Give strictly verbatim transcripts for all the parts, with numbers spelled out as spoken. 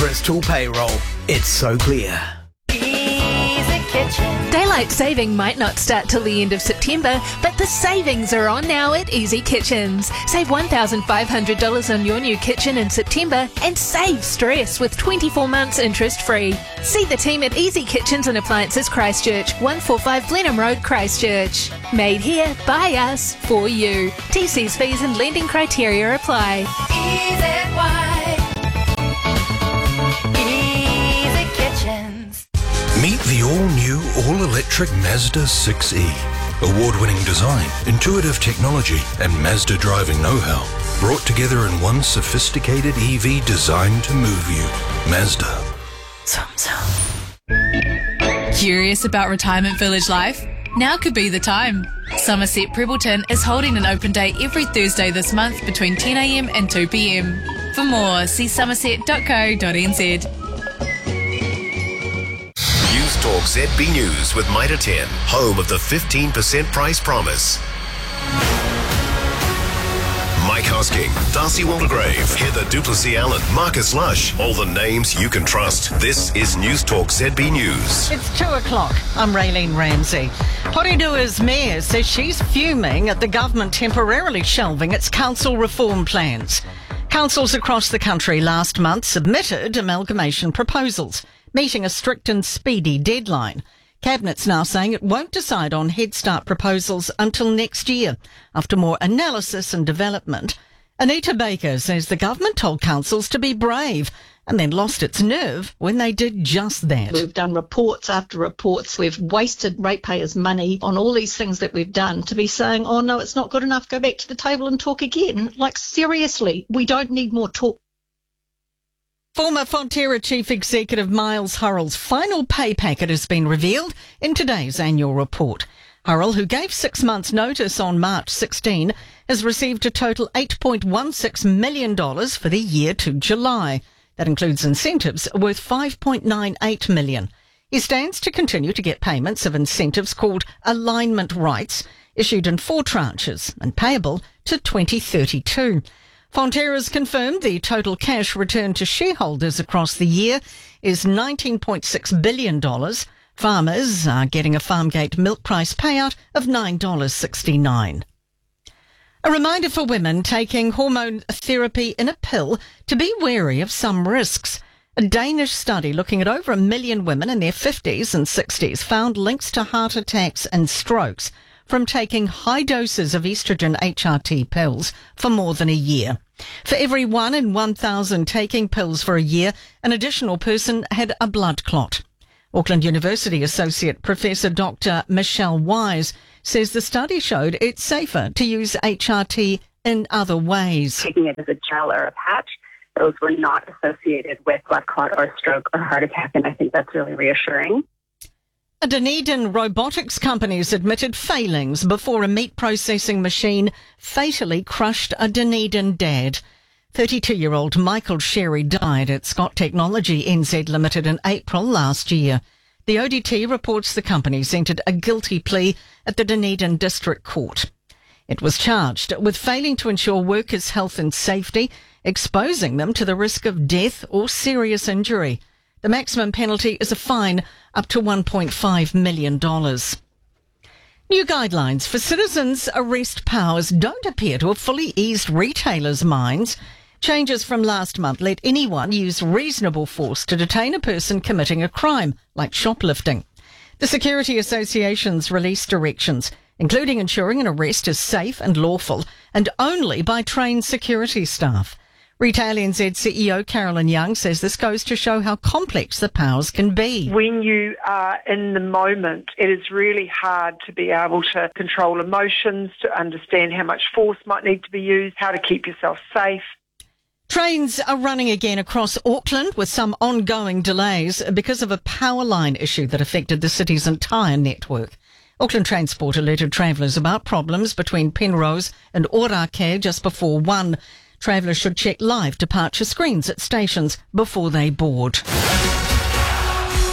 Bristol Payroll. It's so clear. Easy Kitchen. Daylight saving might not start till the end of September, but the savings are on now at Easy Kitchens. Save one thousand five hundred dollars on your new kitchen in September and save stress with twenty-four months interest free. See the team at Easy Kitchens and Appliances Christchurch, one forty-five Blenheim Road, Christchurch. Made here, by us, for you. T Cs, fees and lending criteria apply. Easy White. Easy Kitchens. Meet the all-new, all-electric Mazda six E. Award-winning design, intuitive technology, and Mazda driving know-how. Brought together in one sophisticated E V designed to move you. Mazda. Zum, zum. Curious about retirement village life? Now could be the time. Somerset Prebbleton is holding an open day every Thursday this month between ten a m and two p m. For more, see somerset dot co dot n z. News Talk Z B News with Mitre ten, home of the fifteen percent price promise. Mike Hosking, Darcy Waldegrave, Heather Duplessis-Allen, Marcus Lush, all the names you can trust. This is News Talk Z B News. It's two o'clock. I'm Raylene Ramsey. Porirua Mayor says she's fuming at the government temporarily shelving its council reform plans. Councils across the country last month submitted amalgamation proposals, meeting a strict and speedy deadline. Cabinet's now saying it won't decide on Head Start proposals until next year, after more analysis and development. Anita Baker says the government told councils to be brave and then lost its nerve when they did just that. We've done reports after reports. We've wasted ratepayers' money on all these things that we've done to be saying, oh no, it's not good enough, go back to the table and talk again. Like, seriously, we don't need more talk. Former Fonterra Chief Executive Miles Hurrell's final pay packet has been revealed in today's annual report. Hurrell, who gave six months' notice on March sixteenth, has received a total eight point one six million dollars for the year to July. That includes incentives worth five point nine eight million dollars. He stands to continue to get payments of incentives called alignment rights, issued in four tranches and payable to twenty thirty-two. Fonterra's confirmed the total cash returned to shareholders across the year is nineteen point six billion dollars. Farmers are getting a Farmgate milk price payout of nine dollars sixty-nine. A reminder for women taking hormone therapy in a pill to be wary of some risks. A Danish study looking at over a million women in their fifties and sixties found links to heart attacks and strokes from taking high doses of estrogen H R T pills for more than a year. For every one in one thousand taking pills for a year, an additional person had a blood clot. Auckland University Associate Professor Doctor Michelle Wise says the study showed it's safer to use H R T in other ways. Taking it as a gel or a patch, those were not associated with blood clot or stroke or heart attack, and I think that's really reassuring. A Dunedin robotics company has admitted failings before a meat processing machine fatally crushed a Dunedin dad. thirty-two-year-old Michael Sherry died at Scott Technology N Z Limited in April last year. The O D T reports the company's entered a guilty plea at the Dunedin District Court. It was charged with failing to ensure workers' health and safety, exposing them to the risk of death or serious injury. The maximum penalty is a fine up to one point five million dollars. New guidelines for citizens' arrest powers don't appear to have fully eased retailers' minds. Changes from last month let anyone use reasonable force to detain a person committing a crime, like shoplifting. The Security Association's released directions, including ensuring an arrest is safe and lawful, and only by trained security staff. Retail N Z C E O Carolyn Young says this goes to show how complex the powers can be. When you are in the moment, it is really hard to be able to control emotions, to understand how much force might need to be used, how to keep yourself safe. Trains are running again across Auckland with some ongoing delays because of a power line issue that affected the city's entire network. Auckland Transport alerted travellers about problems between Penrose and Orake just before one. Travellers should check live departure screens at stations before they board.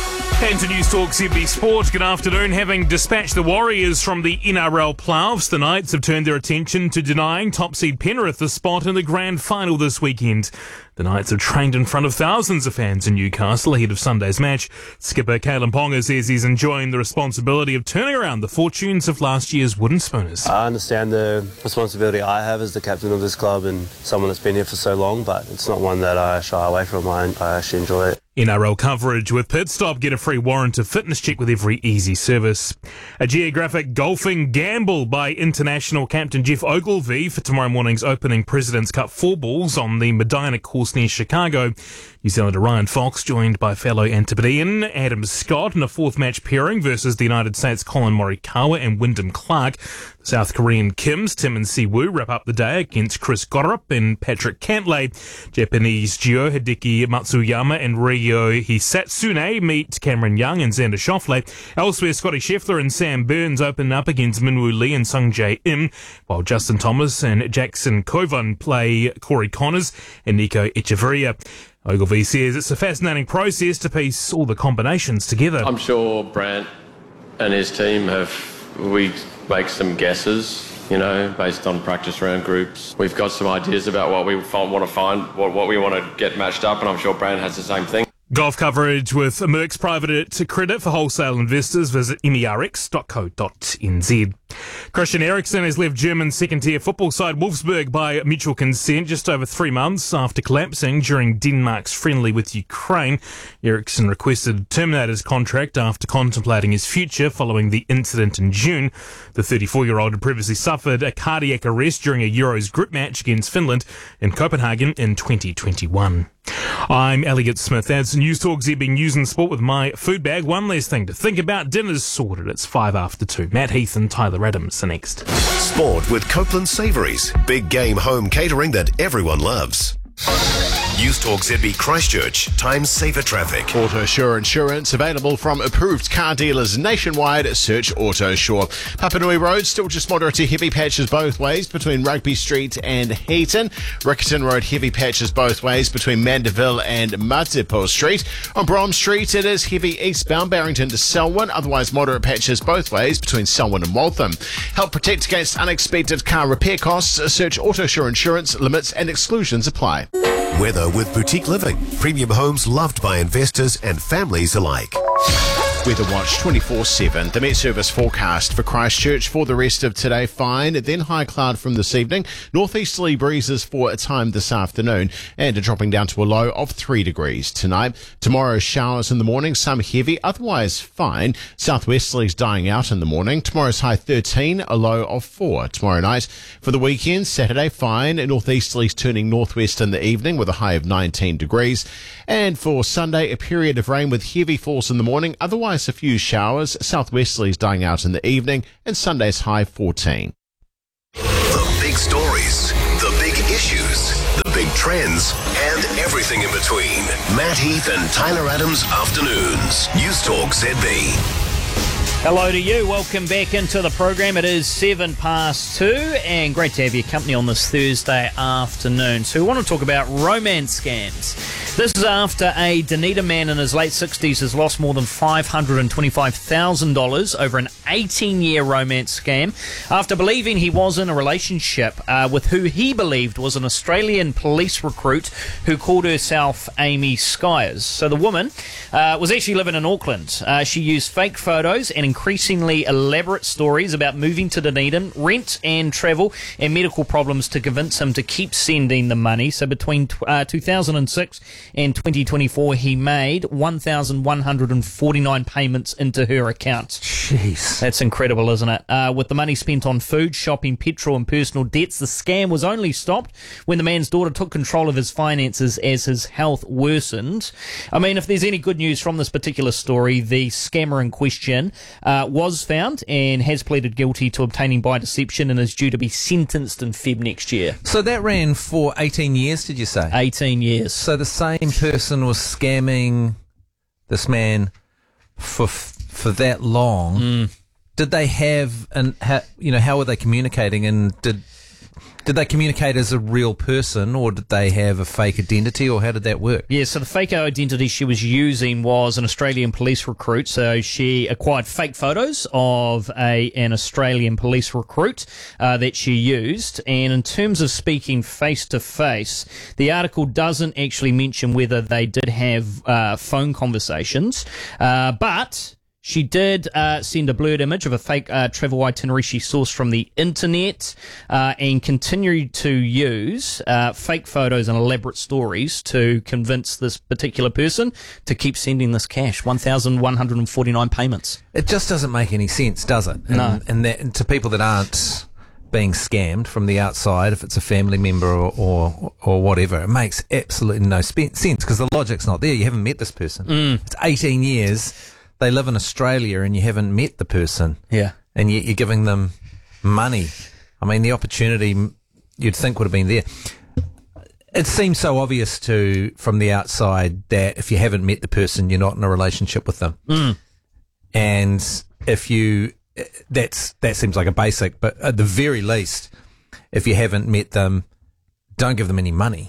And to News Talk Z B Sport, good afternoon. Having dispatched the Warriors from the N R L playoffs, the Knights have turned their attention to denying top seed Penrith a spot in the grand final this weekend. The Knights have trained in front of thousands of fans in Newcastle ahead of Sunday's match. Skipper Kalen Ponga says he's enjoying the responsibility of turning around the fortunes of last year's Wooden Spooners. I understand the responsibility I have as the captain of this club and someone that's been here for so long, but it's not one that I shy away from. I, I actually enjoy it. N R L coverage with Pit Stop. Get a free warrant of fitness check with every easy service. A geographic golfing gamble by international captain Jeff Ogilvy for tomorrow morning's opening President's Cup four balls on the Medina course near Chicago. New Zealander Ryan Fox joined by fellow Antipodean Adam Scott in a fourth match pairing versus the United States' Colin Morikawa and Wyndham Clark. The South Korean Kims, Tim and Siwoo wrap up the day against Chris Goddard and Patrick Cantlay. Japanese duo Hideki Matsuyama and Ryo Hisatsune meet Cameron Young and Xander Schauffele. Elsewhere, Scotty Scheffler and Sam Burns open up against Minwoo Lee and Sung Jae Im, while Justin Thomas and Jackson Kovan play Corey Connors and Nico Echeverria. Ogilvy says it's a fascinating process to piece all the combinations together. I'm sure Brant and his team have, we make some guesses, you know, based on practice round groups. We've got some ideas about what we want to find, what, what we want to get matched up, and I'm sure Brant has the same thing. Golf coverage with Merck's private credit for wholesale investors. Visit M E R X dot co dot N Z. Christian Eriksen has left German second-tier football side Wolfsburg by mutual consent just over three months after collapsing during Denmark's friendly with Ukraine. Eriksen requested to terminate his contract after contemplating his future following the incident in June. The thirty-four-year-old had previously suffered a cardiac arrest during a Euros group match against Finland in Copenhagen in twenty twenty-one. I'm Elliot Smith. That's News Talk Z B News and Sport with my food bag. One less thing to think about. Dinner's sorted. It's five after two. Matt Heath and Tyler Adams are next. Sport with Copeland Savouries. Big game home catering that everyone loves. News Talk Z B Christchurch. Time saver traffic. AutoSure Insurance available from approved car dealers nationwide. Search AutoSure. Papanui Road still just moderate to heavy patches both ways between Rugby Street and Heaton. Rickerton Road heavy patches both ways between Mandeville and Matipo Street. On Brom Street it is heavy eastbound Barrington to Selwyn. Otherwise moderate patches both ways between Selwyn and Waltham. Help protect against unexpected car repair costs. Search AutoSure Insurance. Limits and exclusions apply. Weather with Boutique Living. Premium homes loved by investors and families alike. Weather Watch twenty-four seven. The Met Service forecast for Christchurch for the rest of today, fine. Then high cloud from this evening. Northeasterly breezes for a time this afternoon and dropping down to a low of three degrees tonight. Tomorrow, showers in the morning, some heavy, otherwise fine. Southwesterlies dying out in the morning. Tomorrow's high thirteen, a low of four. Tomorrow night for the weekend, Saturday, fine. Northeasterlies turning northwest in the evening with a high of nineteen degrees. And for Sunday, a period of rain with heavy falls in the morning, otherwise a few showers, southwesterlies dying out in the evening, and Sunday's high fourteen. The big stories, the big issues, the big trends, and everything in between. Matt Heath and Tyler Adams Afternoons. News Talk Z B. Hello to you. Welcome back into the program. It is seven past two, and great to have your company on this Thursday afternoon. So we want to talk about romance scams. This is after a Dunedin man in his late sixties has lost more than five hundred twenty-five thousand dollars over an eighteen-year romance scam after believing he was in a relationship uh, with who he believed was an Australian police recruit who called herself Amy Skyers. So the woman uh, was actually living in Auckland. Uh, she used fake photos and increasingly elaborate stories about moving to Dunedin, rent and travel, and medical problems to convince him to keep sending the money. So between uh, two thousand six and twenty twenty-four, he made one thousand one hundred forty-nine payments into her account. Jeez. That's incredible, isn't it? Uh, with the money spent on food, shopping, petrol and personal debts, the scam was only stopped when the man's daughter took control of his finances as his health worsened. I mean, if there's any good news from this particular story, the scammer in question Uh, was found and has pleaded guilty to obtaining by deception and is due to be sentenced in Feb next year. So that ran for eighteen years, did you say? eighteen years. So the same person was scamming this man for for that long. Mm. Did they have, and ha, you know, how were they communicating, and did Did they communicate as a real person, or did they have a fake identity, or how did that work? Yeah, so the fake identity she was using was an Australian police recruit. So she acquired fake photos of a an Australian police recruit uh, that she used. And in terms of speaking face to face, the article doesn't actually mention whether they did have uh, phone conversations, uh, but she did uh, send a blurred image of a fake uh, travel itinerary she sourced from the internet uh, and continued to use uh, fake photos and elaborate stories to convince this particular person to keep sending this cash, one thousand one hundred forty-nine payments. It just doesn't make any sense, does it? And, No. And, that, and to people that aren't being scammed from the outside, if it's a family member or or, or whatever, it makes absolutely no spe- sense because the logic's not there. You haven't met this person. Mm. It's eighteen years. They live in Australia and you haven't met the person. Yeah. And yet you're giving them money. I mean, the opportunity you'd think would have been there. It seems so obvious to from the outside that if you haven't met the person, you're not in a relationship with them. Mm. And if you, that's that seems like a basic, but at the very least, if you haven't met them, don't give them any money.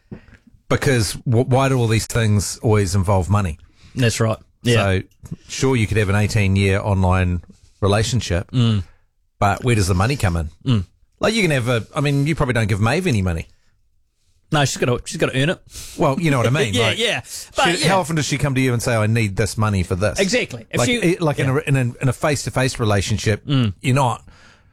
Because wh- why do all these things always involve money? That's right. Yeah. So, sure, you could have an eighteen-year online relationship, Mm. but where does the money come in? Mm. Like, you can have a, I mean, you probably don't give Maeve any money. No, she's got to she's got to earn it. Well, you know what I mean. yeah, like, yeah. But she- yeah. How often does she come to you and say, I need this money for this? Exactly. If like, you- eh, like in, a, in, a, in a face-to-face relationship, Mm. you're not,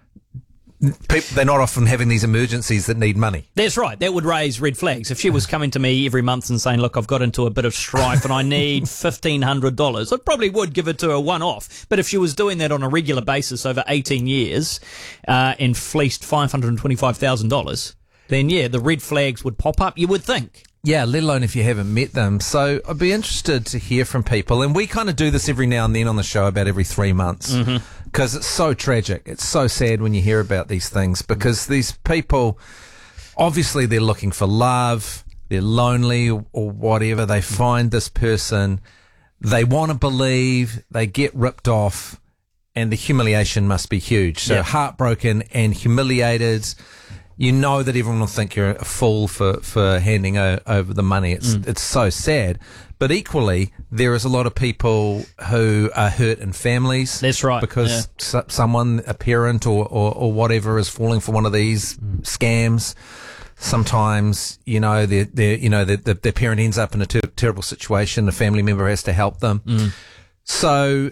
people, they're not often having these emergencies that need money. That's right. That would raise red flags. If she was coming to me every month and saying, look, I've got into a bit of strife and I need fifteen hundred dollars, I probably would give it to her one-off. But if she was doing that on a regular basis over eighteen years uh, and fleeced five hundred twenty-five thousand dollars, then, yeah, the red flags would pop up, you would think. Yeah, let alone if you haven't met them. So I'd be interested to hear from people. And we kind of do this every now and then on the show, about every three months. Mhm. Because it's so tragic. It's so sad when you hear about these things because these people, obviously they're looking for love, they're lonely or, or whatever. They find this person, they want to believe, they get ripped off, and the humiliation must be huge. So Yeah. heartbroken and humiliated. You know that everyone will think you're a fool for, for handing o- over the money. It's Mm. it's so sad. But equally, there is a lot of people who are hurt in families. That's right. Because yeah. so, someone, a parent or, or, or whatever, is falling for one of these Mm. scams. Sometimes, you know, their their you know their, their their parent ends up in a ter- terrible situation. The family member has to help them. Mm. So,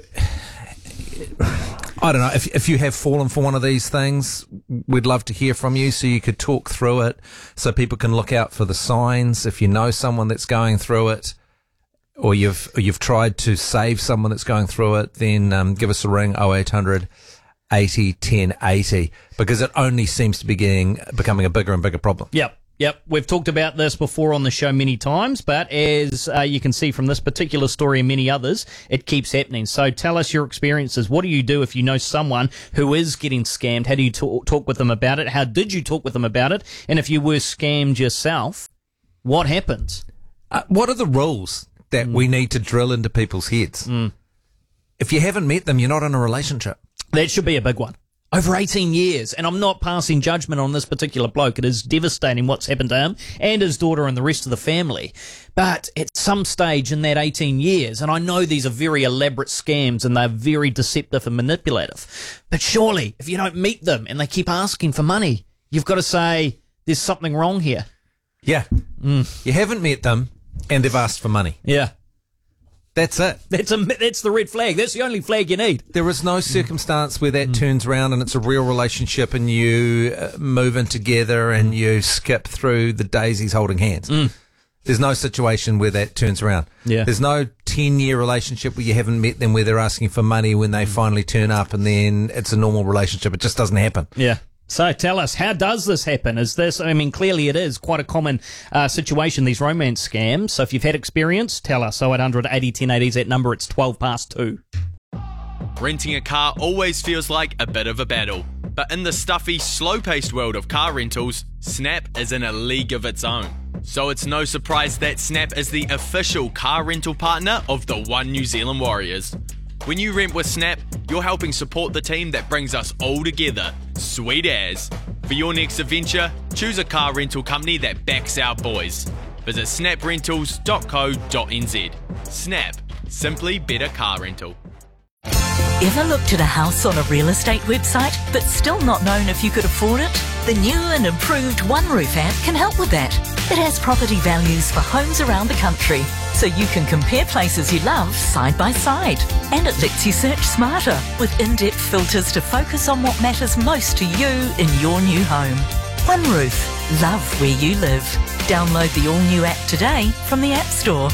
I don't know, if if you have fallen for one of these things, we'd love to hear from you so you could talk through it so people can look out for the signs. If you know someone that's going through it or you've or you've tried to save someone that's going through it, then um, give us a ring, oh eight hundred eighty ten eighty, because it only seems to be getting, becoming a bigger and bigger problem. Yep. Yep, we've talked about this before on the show many times, but as uh, you can see from this particular story and many others, it keeps happening. So tell us your experiences. What do you do if you know someone who is getting scammed? How do you talk, talk with them about it? How did you talk with them about it? And if you were scammed yourself, what happens? Uh, what are the rules that Mm. we need to drill into people's heads? Mm. If you haven't met them, you're not in a relationship. That should be a big one. Over eighteen years, and I'm not passing judgment on this particular bloke. It is devastating what's happened to him and his daughter and the rest of the family. But at some stage in that eighteen years, and I know these are very elaborate scams and they're very deceptive and manipulative, but surely if you don't meet them and they keep asking for money, you've got to say there's something wrong here. Yeah. Mm. You haven't met them and they've asked for money. Yeah. That's it. That's a that's the red flag. That's the only flag you need. There is no circumstance where that turns around and it's a real relationship and you uh, move in together and you skip through the daisies holding hands. Mm. There's no situation where that turns around. Yeah. There's no ten-year relationship where you haven't met them, where they're asking for money when they finally turn up and then it's a normal relationship. It just doesn't happen. Yeah. So tell us, how does this happen? Is this, I mean, clearly it is quite a common uh, situation, these romance scams. So if you've had experience, tell us. oh eight hundred eighty ten eighty is that number. It's twelve past two. Renting a car always feels like a bit of a battle. But in the stuffy, slow-paced world of car rentals, Snap is in a league of its own. So it's no surprise that Snap is the official car rental partner of the One New Zealand Warriors. When you rent with Snap, you're helping support the team that brings us all together. Sweet as. For your next adventure, choose a car rental company that backs our boys. Visit snap rentals dot co dot n z. Snap, simply better car rental. Ever looked at a house on a real estate website but still not known if you could afford it? The new and improved OneRoof app can help with that. It has property values for homes around the country, so you can compare places you love side by side. And it lets you search smarter with in-depth filters to focus on what matters most to you in your new home. OneRoof, love where you live. Download the all-new app today from the App Store.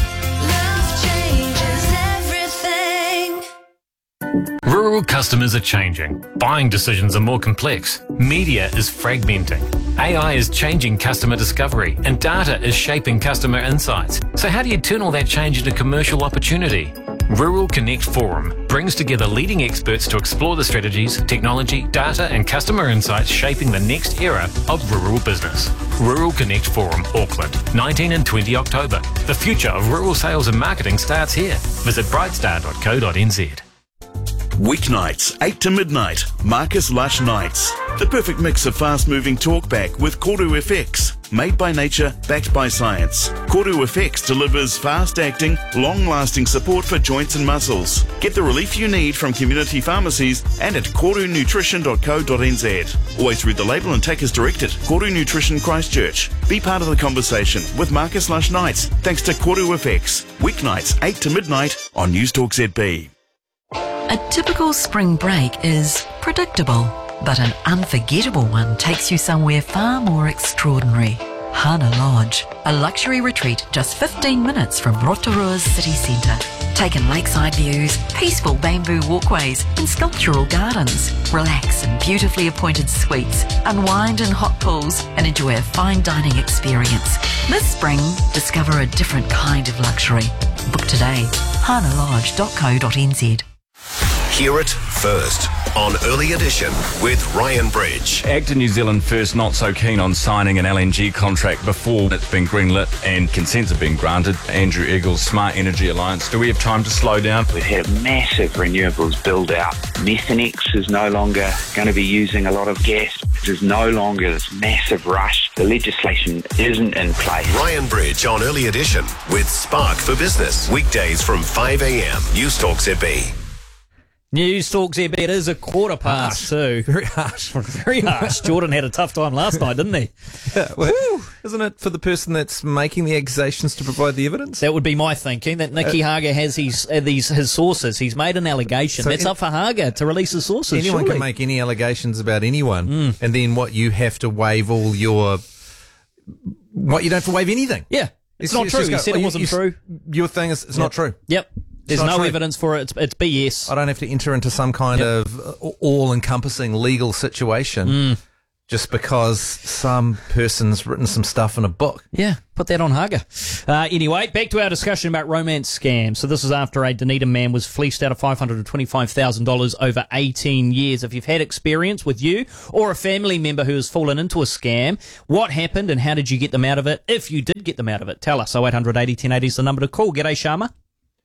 Rural customers are changing. Buying decisions are more complex. Media is fragmenting. A I is changing customer discovery, and data is shaping customer insights. So how do you turn all that change into commercial opportunity? Rural Connect Forum brings together leading experts to explore the strategies, technology, data and customer insights shaping the next era of rural business. Rural Connect Forum, Auckland, nineteen and twenty October. The future of rural sales and marketing starts here. Visit brightstar dot co dot n z. Weeknights, eight to midnight, Marcus Lush Nights. The perfect mix of fast-moving talkback with Koru F X. Made by nature, backed by science. Koru F X delivers fast-acting, long-lasting support for joints and muscles. Get the relief you need from community pharmacies and at koru nutrition dot co dot n z. Always read the label and take as directed. Koru Nutrition Christchurch. Be part of the conversation with Marcus Lush Nights thanks to Koru F X. Weeknights, eight to midnight on Newstalk Z B. A typical spring break is predictable, but an unforgettable one takes you somewhere far more extraordinary. Hana Lodge, a luxury retreat just fifteen minutes from Rotorua's city centre. Take in lakeside views, peaceful bamboo walkways and sculptural gardens. Relax in beautifully appointed suites, unwind in hot pools and enjoy a fine dining experience. This spring, discover a different kind of luxury. Book today, hana lodge dot co dot n z. Hear it first on Early Edition with Ryan Bridge. Actor New Zealand First not so keen on signing an L N G contract before it's been greenlit and consents have been granted. Andrew Eagle's Smart Energy Alliance. Do we have time to slow down? We've had a massive renewables build out. Methanex is no longer going to be using a lot of gas. There's no longer this massive rush. The legislation isn't in place. Ryan Bridge on Early Edition with Spark for Business. Weekdays from five a.m. Newstalk Z B. News Talk Z B, it is a quarter past two. Very harsh. Very harsh. Jordan had a tough time last night, didn't he? Yeah, well, isn't it for the person that's making the accusations to provide the evidence? That would be my thinking, that Nicky uh, Hager has his, uh, these, his sources. He's made an allegation. So That's in, up for Hager to release his sources. Anyone surely. can make any allegations about anyone, mm. and then what, you have to waive all your... What, you don't have to waive anything? Yeah. It's, it's not it's true. He said oh, it wasn't you, true. Your thing is, it's yep. not true. Yep. There's no true. evidence for it. It's, it's B S. I don't have to enter into some kind yep. of all-encompassing legal situation mm. just because some person's written some stuff in a book. Yeah, put that on Hager. Uh, anyway, back to our discussion about romance scams. So this is after a Dunedin man was fleeced out of five hundred twenty-five thousand dollars over eighteen years. If you've had experience with you or a family member who has fallen into a scam, what happened and how did you get them out of it? If you did get them out of it, tell us. oh eight hundred eighty ten eighty is the number to call. G'day, Sharma.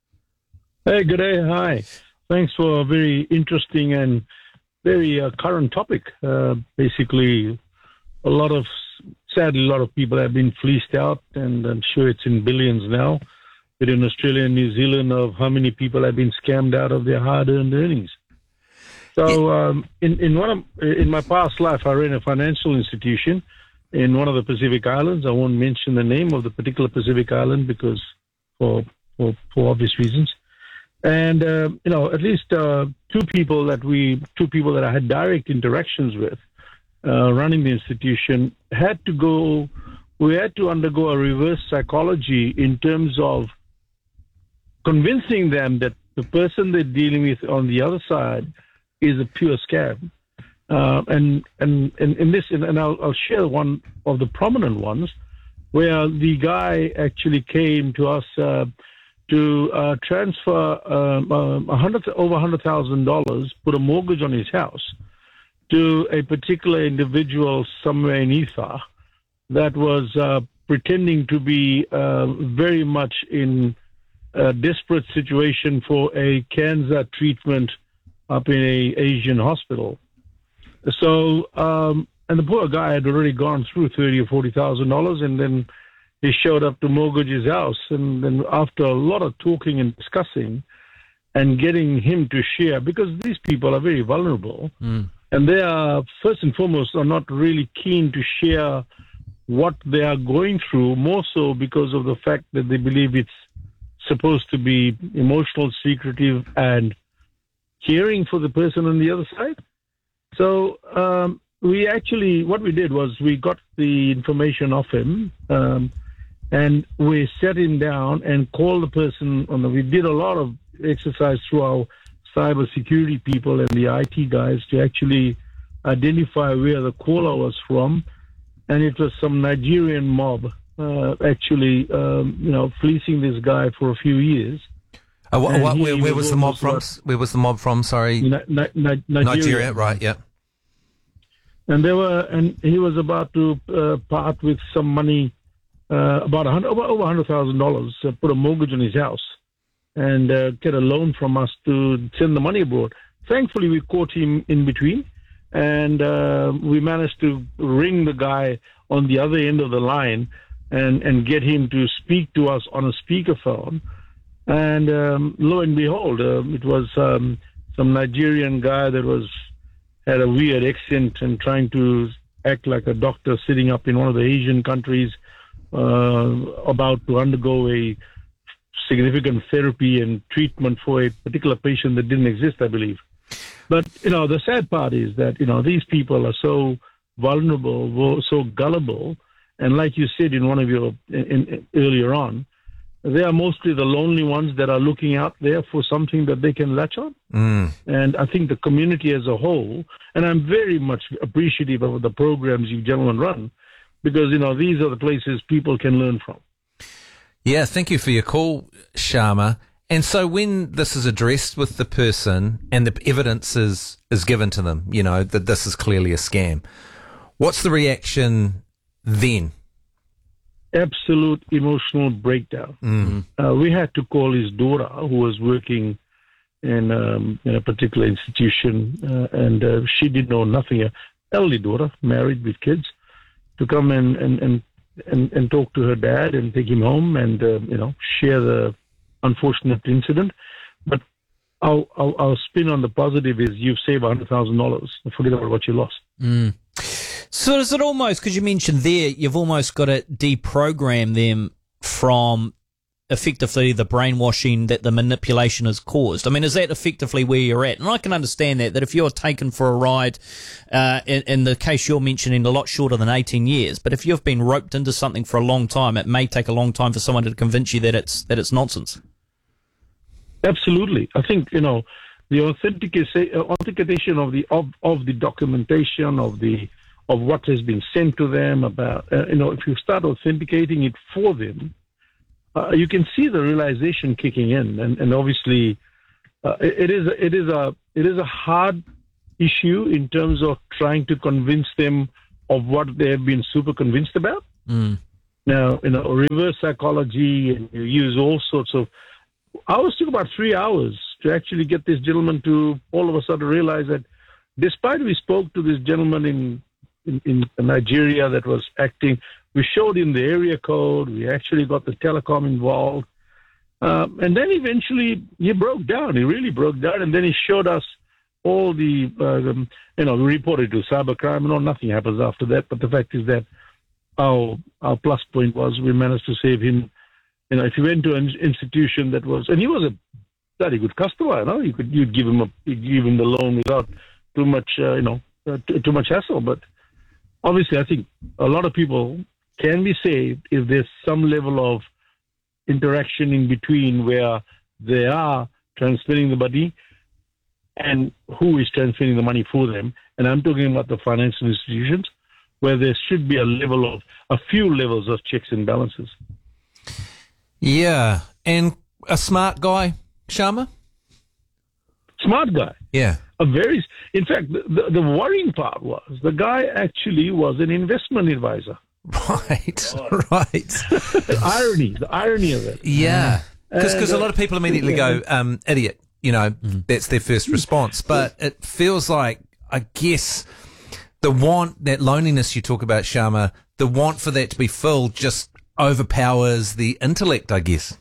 Hey, good day. Hi. Thanks for a very interesting and very uh, current topic. Uh, basically, a lot of, sadly, a lot of people have been fleeced out, and I'm sure it's in billions now. But in Australia and New Zealand, of how many people have been scammed out of their hard-earned earnings. So, um, in in one of, in my past life, I ran a financial institution in one of the Pacific Islands. I won't mention the name of the particular Pacific Island because for for, for obvious reasons. And, uh, you know, at least uh, two people that we, two people that I had direct interactions with uh, running the institution had to go, we had to undergo a reverse psychology in terms of convincing them that the person they're dealing with on the other side is a pure scam. Uh, and, and, and in this, and I'll, I'll share one of the prominent ones where the guy actually came to us uh, to uh, transfer um, um, a hundred, over one hundred thousand dollars, put a mortgage on his house, to a particular individual somewhere in Ether that was uh, pretending to be uh, very much in a desperate situation for a cancer treatment up in a Asian hospital. So um, and the poor guy had already gone through thirty or forty thousand dollars, and then he showed up to mortgage his house, and then after a lot of talking and discussing, and getting him to share, because these people are very vulnerable, Mm. and they are first and foremost are not really keen to share what they are going through, more so because of the fact that they believe it's supposed to be emotional, secretive, and caring for the person on the other side. So um, we actually, what we did was we got the information off him, um, and we sat him down and called the person on the, we did a lot of exercise through our cyber security people and the I T guys to actually identify where the caller was from. And it was some Nigerian mob, uh, actually, um, you know, fleecing this guy for a few years. Uh, what, And what, he where, where was the mob almost from? got- Where was the mob from? Sorry, Ni- Ni- Ni- Nigeria. Nigeria, right? Yeah. And they were, and he was about to uh, part with some money, uh, about a hundred, over over a hundred thousand dollars, uh, put a mortgage on his house, and uh, get a loan from us to send the money abroad. Thankfully, we caught him in between, and uh, we managed to ring the guy on the other end of the line, and and get him to speak to us on a speakerphone. And um, lo and behold, uh, it was um, some Nigerian guy that was had a weird accent and trying to act like a doctor sitting up in one of the Asian countries, uh, about to undergo a significant therapy and treatment for a particular patient that didn't exist, I believe. But, you know, the sad part is that, you know, these people are so vulnerable, so gullible. And like you said in one of your, in, in, earlier on, they are mostly the lonely ones that are looking out there for something that they can latch on. Mm. And I think the community as a whole, and I'm very much appreciative of the programs you gentlemen run, because, you know, these are the places people can learn from. Yeah, thank you for your call, Sharma. And so when this is addressed with the person and the evidence is, is given to them, you know, that this is clearly a scam, what's the reaction then? Absolute emotional breakdown. Mm. Uh, we had to call his daughter, who was working in, um, in a particular institution, uh, and uh, she did know nothing. Her elderly daughter, married with kids, to come and, and, and, and, and talk to her dad and take him home and, uh, you know, share the unfortunate incident. But our, our, our spin on the positive is you've saved one hundred thousand dollars. Forget about what you lost. Mm. So is it almost, because you mentioned there, you've almost got to deprogram them from effectively the brainwashing that the manipulation has caused. I mean, is that effectively where you're at? And I can understand that, that if you're taken for a ride, uh, in, in the case you're mentioning, a lot shorter than eighteen years, but if you've been roped into something for a long time, it may take a long time for someone to convince you that it's, that it's nonsense. Absolutely. I think, you know, the authentication, authentication of the, of, of the documentation of the, of what has been sent to them about, uh, you know, if you start authenticating it for them, uh, you can see the realization kicking in. And, and obviously, uh, it, it is, it is a, it is a hard issue in terms of trying to convince them of what they have been super convinced about. Mm. Now, you know, reverse psychology, and you use all sorts of, ours took about three hours to actually get this gentleman to all of a sudden realize that despite we spoke to this gentleman in In, in Nigeria that was acting. We showed him the area code. We actually got the telecom involved. Um, and then eventually he broke down. He really broke down. And then he showed us all the, uh, um, you know, we reported to cybercrime. No, nothing happens after that. But the fact is that our, our plus point was we managed to save him. You know, if he went to an institution that was, and he was a very good customer, you know, you could, you'd give him a, you'd give him the loan without too much, uh, you know, uh, too, too much hassle. But obviously, I think a lot of people can be saved if there's some level of interaction in between where they are transferring the money and who is transferring the money for them. And I'm talking about the financial institutions where there should be a level of, a few levels of checks and balances. Yeah. And a smart guy, Sharma? Smart guy. Yeah. A very, in fact, the, the, the worrying part was the guy actually was an investment advisor. Right, right. The irony, the irony of it. Yeah. Because And, a lot of people immediately go, um, idiot, you know, Mm-hmm. that's their first response. But it feels like, I guess, the the want, that loneliness you talk about, Sharma, the want for that to be filled just overpowers the intellect, I guess.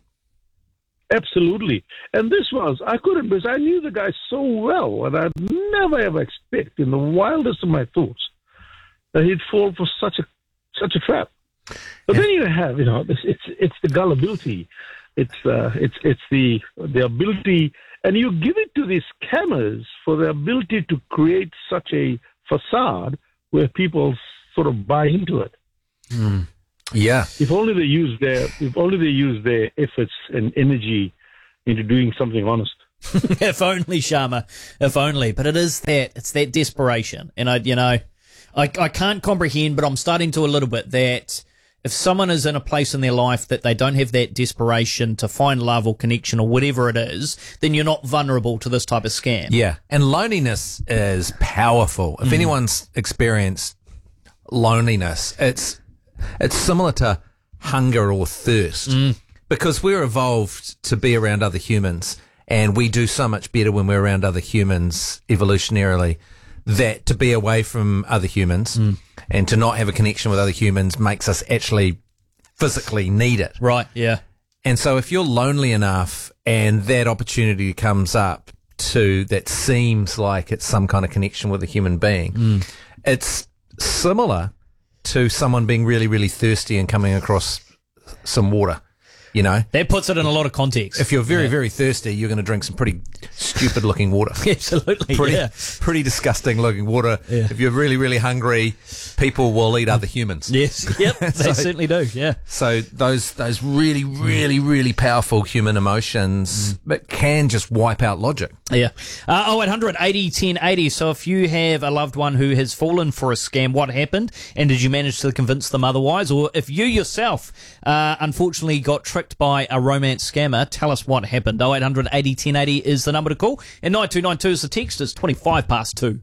Absolutely. And this was, I couldn't, because I knew the guy so well, and I'd never ever expect, in the wildest of my thoughts, that he'd fall for such a such a trap. But yeah. then you have, you know, it's it's, it's the gullibility, it's uh, it's it's the the ability, and you give it to these scammers for the ability to create such a facade where people sort of buy into it. Mm. Yeah. If only they use their if only they use their efforts and energy into doing something honest. If only, Sharma. If only. But it is that it's that desperation. And I you know I I can't comprehend, but I'm starting to a little bit, that if someone is in a place in their life that they don't have that desperation to find love or connection or whatever it is, then you're not vulnerable to this type of scam. Yeah. And loneliness is powerful. If Mm. anyone's experienced loneliness, it's It's similar to hunger or thirst Mm. because we're evolved to be around other humans, and we do so much better when we're around other humans evolutionarily, that to be away from other humans Mm. and to not have a connection with other humans makes us actually physically need it. Right, yeah. And so if you're lonely enough and that opportunity comes up to that seems like it's some kind of connection with a human being, Mm. it's similar to someone being really, really thirsty and coming across some water, you know? That puts it in a lot of context. If you're very, Yeah. very thirsty, you're going to drink some pretty stupid looking water. Absolutely, pretty, yeah. Pretty disgusting looking water. Yeah. If you're really, really hungry, people will eat other humans. Yes, yep, they So- certainly do, yeah. So those those really, really, really powerful human emotions that can just wipe out logic. Yeah. Uh, oh eight hundred eighty ten eighty. So if you have a loved one who has fallen for a scam, what happened? And did you manage to convince them otherwise? Or if you yourself uh, unfortunately got tricked by a romance scammer, tell us what happened. oh eight hundred eighty ten eighty is the number to call. And nine two nine two is the text. It's twenty-five past two.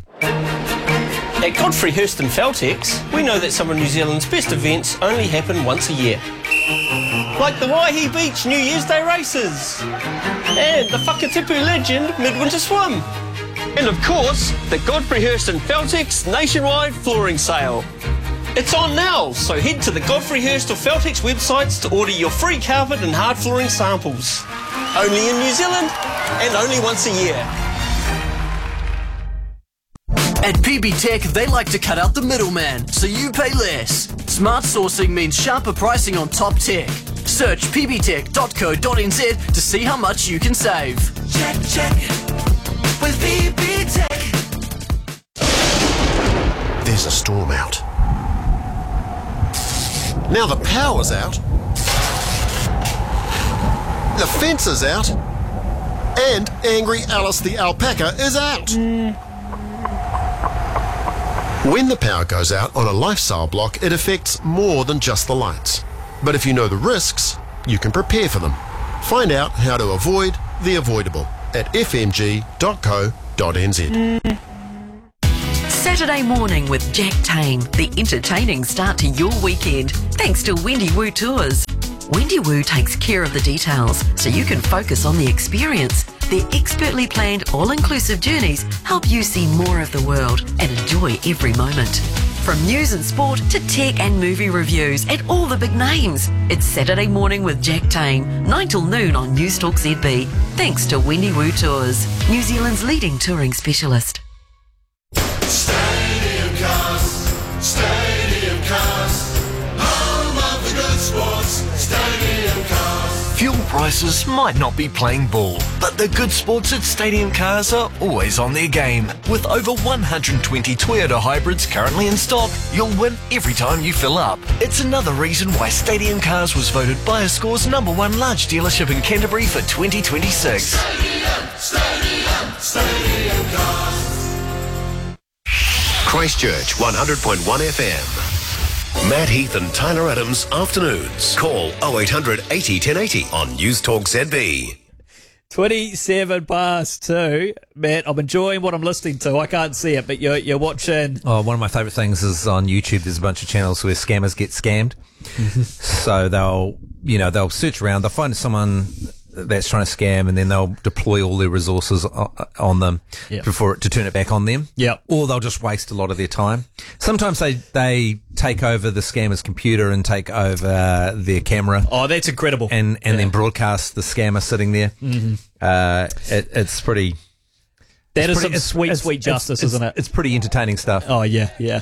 At Godfrey Hirst and Feltex, we know that some of New Zealand's best events only happen once a year. Like the Waihi Beach New Year's Day races, and the Whakatipu Legend Midwinter Swim, and of course, the Godfrey Hirst and Feltex nationwide flooring sale. It's on now, so head to the Godfrey Hirst or Feltex websites to order your free carpet and hard flooring samples. Only in New Zealand, and only once a year. At P B Tech, they like to cut out the middleman, so you pay less. Smart sourcing means sharper pricing on top tech. Search p b tech dot co dot n z to see how much you can save. Check, check, with P B Tech. There's a storm out. Now the power's out. The fence is out. And Angry Alice the alpaca is out. When the power goes out on a lifestyle block, it affects more than just the lights. But if you know the risks, you can prepare for them. Find out how to avoid the avoidable at f m g dot co dot n z. Saturday morning with Jack Tame, the entertaining start to your weekend, thanks to Wendy Woo Tours. Wendy Woo takes care of the details so you can focus on the experience. Their expertly planned all-inclusive journeys help you see more of the world and enjoy every moment. From news and sport to tech and movie reviews and all the big names. It's Saturday morning with Jack Tame, nine till noon on News Talk Z B. Thanks to Wendy Woo Tours, New Zealand's leading touring specialist. Stadium Cars, Stadium Cars, home of the good sports, Stadium Cars. Fuel prices might not be playing ball, but the good sports at Stadium Cars are always on their game. With over one hundred twenty Toyota hybrids currently in stock, you'll win every time you fill up. It's another reason why Stadium Cars was voted BuyerScore's number one large dealership in Canterbury for twenty twenty-six. Stadium, Stadium, Stadium Cars. Christchurch one hundred point one F M. Matt Heath and Tyler Adams afternoons. Call oh eight hundred eighty ten eighty on News Talk Z B. twenty-seven past two. Matt, I'm enjoying what I'm listening to. I can't see it, but you're, you're watching. Oh, one of my favourite things is on YouTube, there's a bunch of channels where scammers get scammed. So they'll, you know, they'll search around, they'll find someone that's trying to scam, and then they'll deploy all their resources o- on them Yep. before it, to turn it back on them. Yep. Or they'll just waste a lot of their time. Sometimes they, they take over the scammer's computer and take over their camera. Oh, that's incredible. And, and Yeah. then broadcast the scammer sitting there. Mhm. Uh, it, it's pretty... That it's is pretty- some it's- sweet, it's- sweet it's- justice, it's- isn't it? It's pretty entertaining stuff. Oh, yeah, yeah.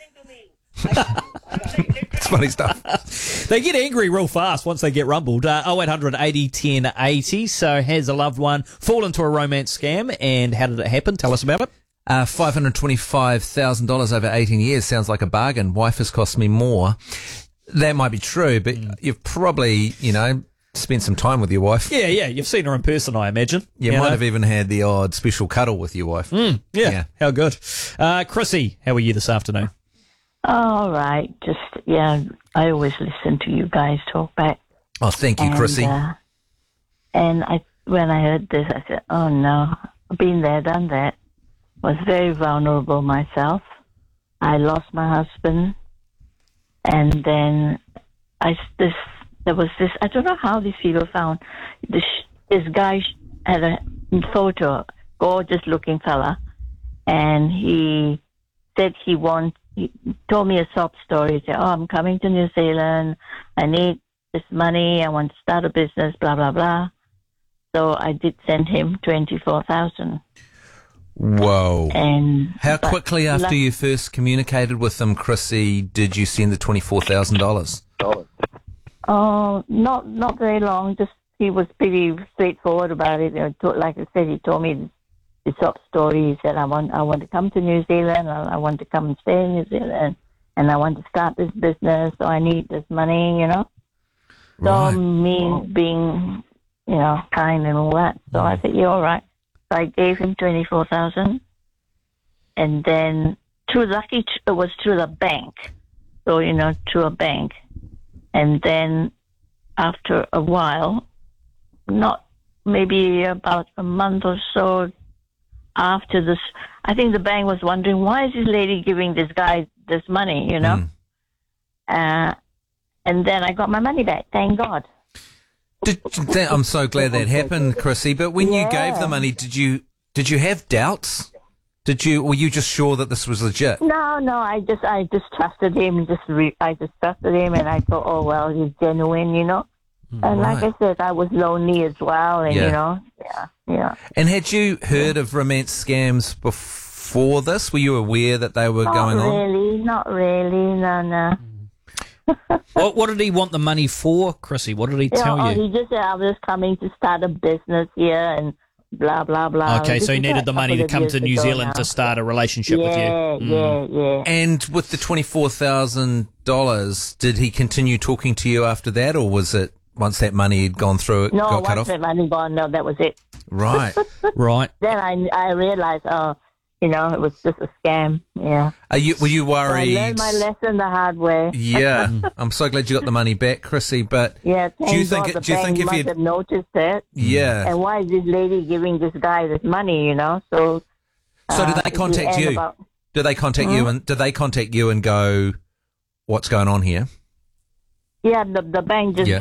It's funny stuff. They get angry real fast once they get rumbled. Uh, oh eight hundred eighty ten eighty. So has a loved one fall into a romance scam, and how did it happen? Tell us about it. Uh, five hundred twenty-five thousand dollars over eighteen years sounds like a bargain. Wife has cost me more. That might be true, but you've probably, you know, spent some time with your wife. Yeah, yeah. You've seen her in person, I imagine. You, You might know? have even had the odd special cuddle with your wife. Mm, yeah. Yeah. How good. Uh, Chrissy, how are you this afternoon? All right. Just, yeah, I always listen to you guys talk back. Oh, thank you, And, Chrissy. uh, and I, when I heard this, I said, oh no, I've been there, done that. Was very vulnerable myself. I lost my husband. And then I, this, there was this, I don't know how these people found, this, this guy had a photo, gorgeous looking fella. And he said he want, he told me a sob story. He said, oh, I'm coming to New Zealand. I need this money. I want to start a business, blah, blah, blah. So I did send him twenty-four thousand. Whoa. And How but quickly after luck- you first communicated with them, Chrissy, did you send the twenty-four thousand dollars? Oh, not not very long. Just he was pretty straightforward about it. You know, to- like I said, he told me this, this sob story. He said, "I want I want to come to New Zealand. I, I want to come and stay in New Zealand, and I want to start this business. So I need this money, you know." So me being, you know, kind and all that. So I said, "Yeah, all right." So I gave him twenty four thousand, and then through lucky it was through the bank. So you know, through a bank. And then after a while, not maybe about a month or so after this, I think the bank was wondering, why is this lady giving this guy this money, you know? Uh, and then I got my money back, thank God. Did, that, I'm so glad that happened, Chrissy. But when you gave Yeah. the money, did you did you have doubts? Did you were you just sure that this was legit? No, no, I just I just trusted him. Just re- I just trusted him, and I thought, oh well, he's genuine, you know. And like I said, I was lonely as well, and Yeah. you know, yeah, yeah. And had you heard of romance scams before this? Were you aware that they were Not going on? really, not really, no, no. What, what did he want the money for, Chrissy? What did he Yeah, tell oh, you? he just said I was coming to start a business here, and blah blah blah. Okay, This so he is needed a the money to couple come of to years New ago Zealand now. to start a relationship with you. Yeah, Mm. yeah, yeah. And with the twenty-four thousand dollars, did he continue talking to you after that, or was it once that money had gone through, it No, got cut once off? that money gone, no, that was it. Right. Right. Then I I realized, oh, you know, it was just a scam. Yeah. Are you, were you So I worried? learned my lesson the hard way. Yeah, I'm so glad you got the money back, Chrissy. But Yeah, thank do you think? God the do you bank think if must you? have noticed it? Yeah. And why is this lady giving this guy this money? You know, so. So did uh, they at the contact end you? about- Did they contact you Hmm? and did they contact you and go, "What's going on here?" Yeah, the the bank just Yeah.